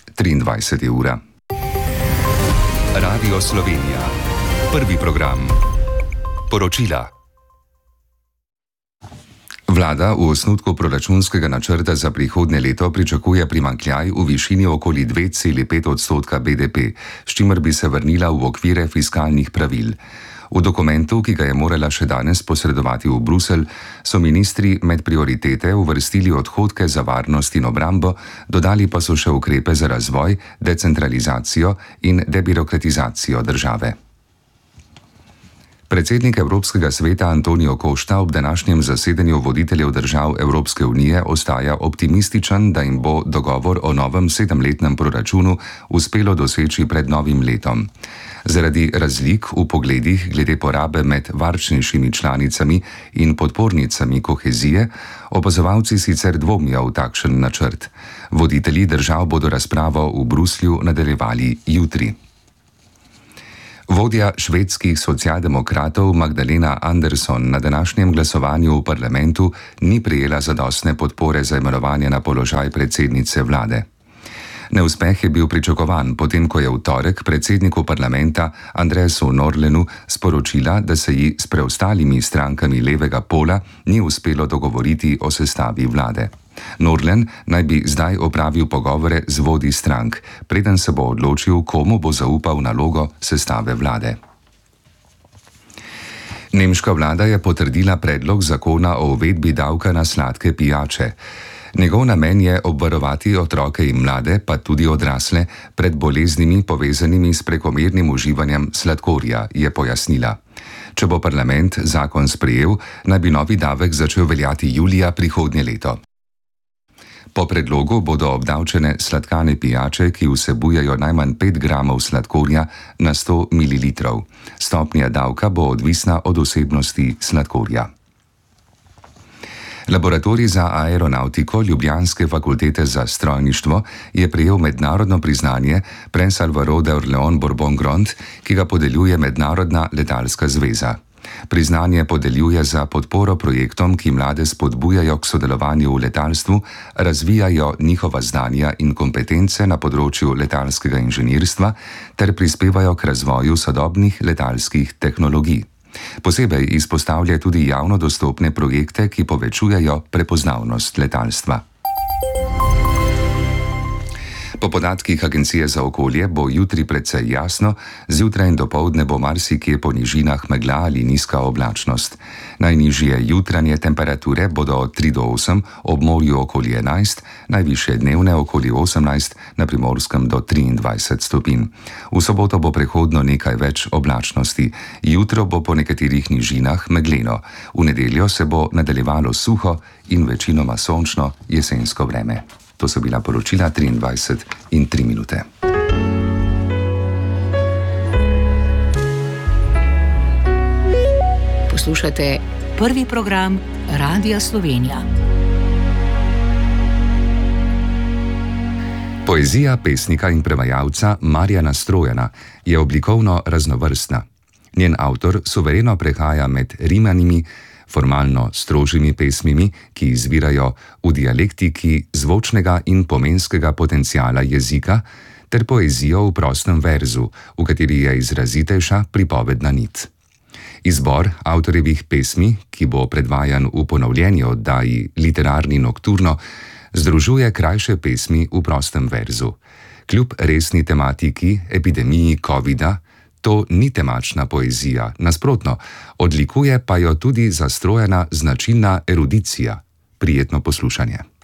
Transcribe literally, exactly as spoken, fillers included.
triindvajseta ura. Radio Slovenija. Prvi program. Poročila. Vlada v osnutku proračunskega načrta za prihodnje leto pričakuje primanjkljaj v višini okoli dve celi pet odstotka B D P, s čimer bi se vrnila v okvire fiskalnih pravil. V dokumentu, ki ga je morala še danes posredovati v Bruselj, so ministri med prioritete uvrstili odhodke za varnost in obrambo, dodali pa so še ukrepe za razvoj, decentralizacijo in debirokratizacijo države. Predsednik Evropskega sveta Antonio Costa ob današnjem zasedanju voditeljev držav Evropske unije ostaja optimističen, da jim bo dogovor o novem sedemletnem proračunu uspelo doseči pred novim letom. Zaradi razlik v pogledih glede porabe med varčnejšimi članicami in podpornicami kohezije, opazovalci sicer dvomijo v takšen načrt. Voditelji držav bodo razpravo v Bruslju nadaljevali jutri. Vodja švedskih socialdemokratov Magdalena Andersson na današnjem glasovanju v parlamentu ni prejela zadostne podpore za imenovanje na položaj predsednice vlade. Neuspeh je bil pričakovan, potem ko je v torek predsedniku parlamenta Andreasu Norlénu sporočila, da se ji s preostalimi strankami levega pola ni uspelo dogovoriti o sestavi vlade. Norlén naj bi zdaj opravil pogovore z vodji strank, preden se bo odločil, komu bo zaupal nalogo sestave vlade. Nemška vlada je potrdila predlog zakona o uvedbi davka na sladke pijače. Njegov namen je obvarovati otroke in mlade, pa tudi odrasle, pred boleznimi povezanimi s prekomernim uživanjem sladkorja, je pojasnila. Če bo parlament zakon sprejel, naj bi novi davek začel veljati julija prihodnje leto. Po predlogu bodo obdavčene sladkane pijače, ki vsebujejo najmanj pet gramov sladkorja na sto mililitrov. Stopnja davka bo odvisna od osebnosti sladkorja. Laboratorij za aeronautiko Ljubljanske fakultete za strojništvo je prejel mednarodno priznanje Prince Alvaro de Orleans Bourbon Grand, ki ga podeljuje Mednarodna letalska zveza. Priznanje podeljuje za podporo projektom, ki mlade spodbujajo k sodelovanju v letalstvu, razvijajo njihova znanja in kompetence na področju letalskega inženirstva ter prispevajo k razvoju sodobnih letalskih tehnologij. Posebej izpostavlja tudi javno dostopne projekte, ki povečujejo prepoznavnost letalstva. Po podatkih Agencije za okolje bo jutri precej jasno, zjutraj in dopoldne bo marsikje po nižinah megla ali nizka oblačnost. Najnižje jutranje temperature bodo od tri do osem, ob morju okoli enajst, najvišje dnevne okoli osemnajst, na Primorskem do triindvajset stopinj. V soboto bo prehodno nekaj več oblačnosti, jutro bo po nekaterih nižinah megleno. V nedeljo se bo nadaljevalo suho in večinoma sončno jesensko vreme. To so bila poročila triindvajset in tri minute. Poslušate prvi program Radia Slovenija. Poezija pesnika in prevajalca Marjana Strojana je oblikovno raznovrstna. Njen avtor suvereno prehaja med rimanimi, formalno strožjimi pesmimi, ki izvirajo v dialektiki zvočnega in pomenskega potenciala jezika, ter poezijo v prostem verzu, v kateri je izrazitejša pripovedna nit. Izbor avtorjevih pesmi, ki bo predvajan v ponovljeni oddaji Literarni nokturno, združuje krajše pesmi v prostem verzu. Kljub resni tematiki epidemiji covida, to ni temačna poezija, nasprotno, odlikuje pa jo tudi zastrojena značilna erudicija. Prijetno poslušanje.